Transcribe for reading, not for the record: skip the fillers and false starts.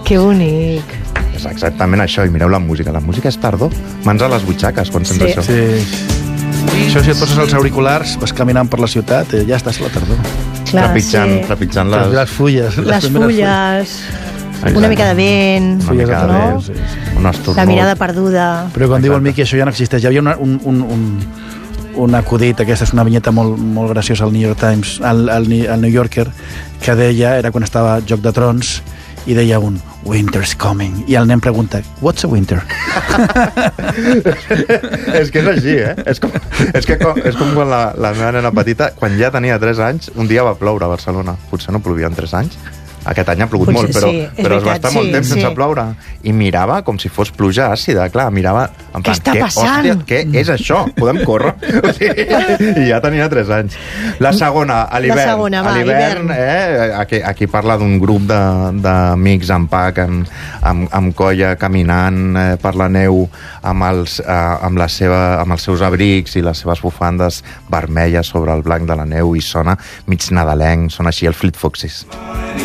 Que bonic. És exactament això, i mireu la música. La música és tardor. Mans a les butxaques, quan sents això. Sí. Això, si et poses els auriculars, vas caminant per la ciutat, ja estàs a la tardor. Clar, trepitjant les fulles. Les fulles, una mica de vent, una mica de vent, sí. La mirada perduda. Però quan diu el Miqui, això ja no existeix. Hi havia un acudit, aquesta és una vinyeta molt graciosa al New York Times, al New Yorker, que deia, era quan estava Joc de Trons, i deia un "Winter's coming", i el nen pregunta "What's a winter?" És que és així, és com quan la meva nena petita, quan ja tenia 3 anys, un dia va ploure a Barcelona. Potser no plovia en 3 anys. Aquest any ha plogut molt, però es va estar molt temps sense ploure. I mirava com si fos pluja àcida, clar, mirava en plan, què està passant? Hòstia, què és això? Podem córrer? I ja tenia 3 anys. La segona, a l'hivern. A l'hivern, aquí parla d'un grup d'amics en pack, amb colla, caminant per la neu, amb els seus abrics i les seves bufandes vermelles sobre el blanc de la neu, i sona mig nadalenc, sona així el Fleet Foxes.